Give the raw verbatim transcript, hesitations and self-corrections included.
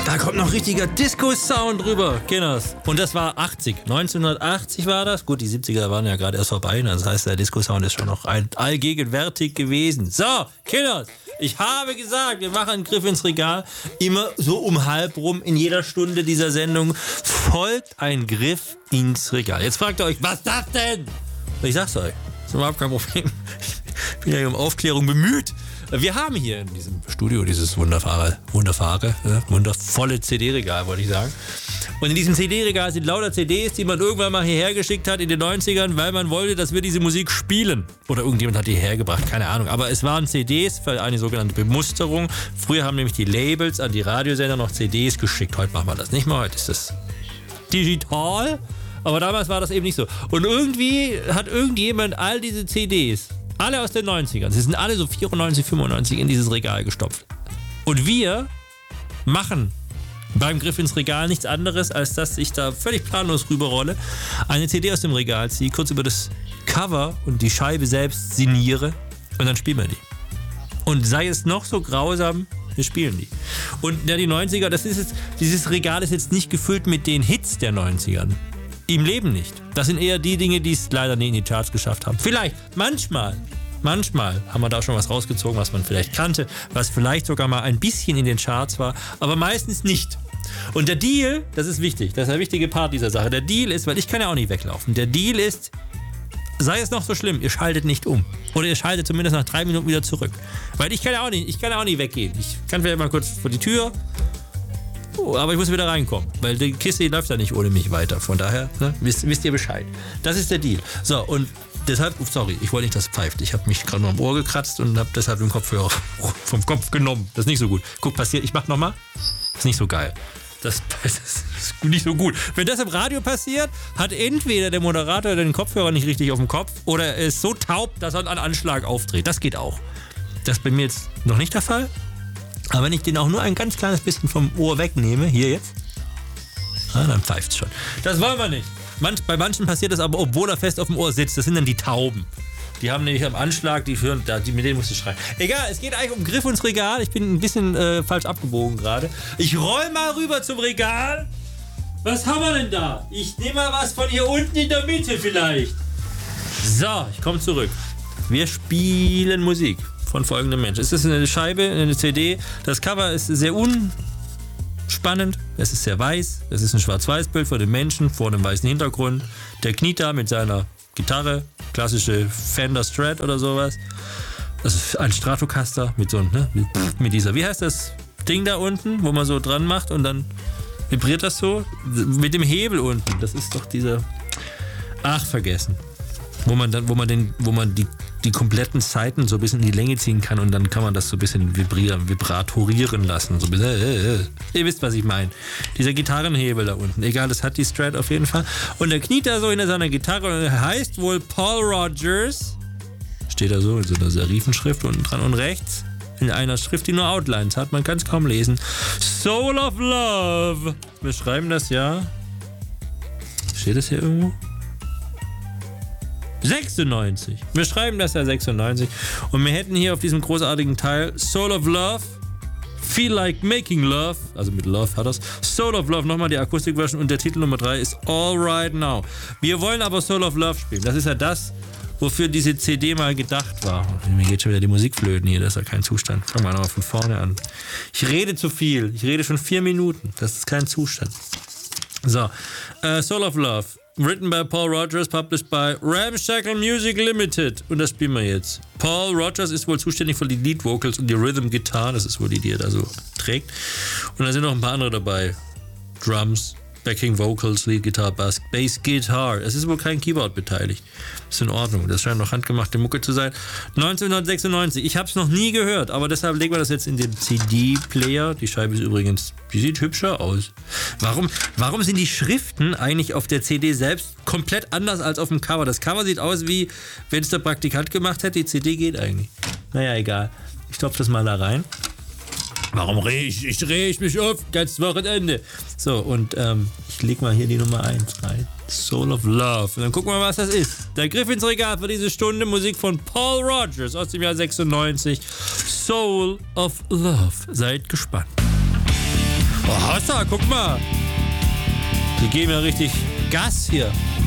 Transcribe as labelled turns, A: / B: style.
A: Da kommt noch richtiger Disco-Sound drüber, Kinders. Und das war achtzig. neunzehnhundertachtzig war das. Gut, die siebziger waren ja gerade erst vorbei. Das heißt, der Disco-Sound ist schon noch ein allgegenwärtig gewesen. So, Kinders, ich habe gesagt, wir machen einen Griff ins Regal. Immer so um halb rum in jeder Stunde dieser Sendung folgt ein Griff ins Regal. Jetzt fragt ihr euch, was ist das denn? Ich sag's euch, das ist überhaupt kein Problem. Ich bin ja hier um Aufklärung bemüht. Wir haben hier in diesem Studio dieses wunderbare, wunderbare, äh, wundervolle C D-Regal, wollte ich sagen. Und in diesem C D-Regal sind lauter C Ds, die man irgendwann mal hierher geschickt hat in den neunzigern, weil man wollte, dass wir diese Musik spielen. Oder irgendjemand hat die hergebracht, keine Ahnung. Aber es waren C Ds für eine sogenannte Bemusterung. Früher haben nämlich die Labels an die Radiosender noch C Ds geschickt. Heute machen wir das nicht mehr, heute ist das digital. Aber damals war das eben nicht so. Und irgendwie hat irgendjemand all diese C Ds, alle aus den neunzigern, sie sind alle so vierundneunzig, fünfundneunzig in dieses Regal gestopft. Und wir machen beim Griff ins Regal nichts anderes, als dass ich da völlig planlos rüberrolle, eine C D aus dem Regal ziehe, kurz über das Cover und die Scheibe selbst signiere und dann spielen wir die. Und sei es noch so grausam, wir spielen die. Und ja, die neunziger, das ist jetzt, dieses Regal ist jetzt nicht gefüllt mit den Hits der neunzigern. Im Leben nicht. Das sind eher die Dinge, die es leider nie in die Charts geschafft haben. Vielleicht, manchmal, manchmal haben wir da schon was rausgezogen, was man vielleicht kannte, was vielleicht sogar mal ein bisschen in den Charts war, aber meistens nicht. Und der Deal, das ist wichtig, das ist der wichtige Part dieser Sache. Der Deal ist, weil ich kann ja auch nicht weglaufen, der Deal ist, sei es noch so schlimm, ihr schaltet nicht um. Oder ihr schaltet zumindest nach drei Minuten wieder zurück. Weil ich kann ja auch nicht, ich kann ja auch nicht weggehen. Ich kann vielleicht mal kurz vor die Tür, aber ich muss wieder reinkommen, weil die Kiste die läuft ja nicht ohne mich weiter. Von daher, ne, wisst, wisst ihr Bescheid. Das ist der Deal. So, und deshalb, sorry, ich wollte nicht, dass es pfeift. Ich habe mich gerade nur am Ohr gekratzt und habe deshalb den Kopfhörer vom Kopf genommen. Das ist nicht so gut. Guck, passiert, ich mach nochmal. Das ist nicht so geil. Das, das ist nicht so gut. Wenn das im Radio passiert, hat entweder der Moderator den Kopfhörer nicht richtig auf dem Kopf oder er ist so taub, dass er einen Anschlag aufdreht. Das geht auch. Das ist bei mir jetzt noch nicht der Fall. Aber wenn ich den auch nur ein ganz kleines bisschen vom Ohr wegnehme, hier jetzt, ah, dann pfeift's schon. Das wollen wir nicht. Manch, bei manchen passiert das aber, obwohl er fest auf dem Ohr sitzt. Das sind dann die Tauben. Die haben nämlich am Anschlag, die hören, die, mit denen musst du schreien. Egal, es geht eigentlich um Griff ins Regal. Ich bin ein bisschen äh, falsch abgebogen gerade. Ich roll mal rüber zum Regal. Was haben wir denn da? Ich nehme mal was von hier unten in der Mitte vielleicht. So, ich komme zurück. Wir spielen Musik von folgendem Mensch. Es ist eine Scheibe, eine C D. Das Cover ist sehr unspannend. Es ist sehr weiß. Es ist ein Schwarz-Weiß-Bild von dem Menschen vor einem weißen Hintergrund. Der kniet da mit seiner Gitarre, klassische Fender Strat oder sowas. Das ist ein Stratocaster mit so einem, ne, mit dieser, wie heißt das Ding da unten, wo man so dran macht und dann vibriert das so? Mit dem Hebel unten. Das ist doch dieser, ach, vergessen. Wo man dann, wo man den, wo man die, die kompletten Saiten so ein bisschen in die Länge ziehen kann und dann kann man das so ein bisschen vibrieren, vibratorieren lassen. So ein bisschen, äh, äh. Ihr wisst, was ich meine. Dieser Gitarrenhebel da unten. Egal, das hat die Strat auf jeden Fall. Und er kniet da so hinter seiner Gitarre und er heißt wohl Paul Rodgers. Steht da so in so einer Serifenschrift unten dran und rechts in einer Schrift, die nur Outlines hat. Man kann es kaum lesen. Soul of Love. Wir schreiben das ja. Steht das hier irgendwo? sechsundneunzig. Wir schreiben das ja sechsundneunzig. Und wir hätten hier auf diesem großartigen Teil Soul of Love, Feel Like Making Love, also mit Love hat das. Soul of Love, nochmal die Akustikversion und der Titel Nummer drei ist All Right Now. Wir wollen aber Soul of Love spielen. Das ist ja das, wofür diese C D mal gedacht war. Mir geht schon wieder die Musik flöten hier, das ist ja kein Zustand. Fangen wir nochmal von vorne an. Ich rede zu viel. Ich rede schon vier Minuten. Das ist kein Zustand. So, uh, Soul of Love. Written by Paul Rodgers, published by Ramshackle Music Limited. Und das spielen wir jetzt. Paul Rodgers ist wohl zuständig für die Lead Vocals und die Rhythm Guitar. Das ist wohl die, die er da so trägt. Und da sind noch ein paar andere dabei. Drums, Backing Vocals, Lead Guitar, Bass, Bass Guitar. Es ist wohl kein Keyboard beteiligt. Ist in Ordnung. Das scheint noch handgemachte Mucke zu sein. neunzehnhundertsechsundneunzig. Ich habe es noch nie gehört, aber deshalb legen wir das jetzt in den C D-Player. Die Scheibe ist übrigens, die sieht hübscher aus. Warum, warum sind die Schriften eigentlich auf der C D selbst komplett anders als auf dem Cover? Das Cover sieht aus wie, wenn es der Praktikant gemacht hätte. Die C D geht eigentlich. Naja, egal. Ich stopfe das mal da rein. Warum reg ich? Ich reg mich auf, ganz Wochenende. So, und ähm, ich leg mal hier die Nummer eins rein. Soul of Love. Und dann gucken wir mal, was das ist. Der Griff ins Regal für diese Stunde. Musik von Paul Rodgers aus dem Jahr sechsundneunzig. Soul of Love. Seid gespannt. Oh, Wasser, guck mal. Die geben ja richtig Gas hier.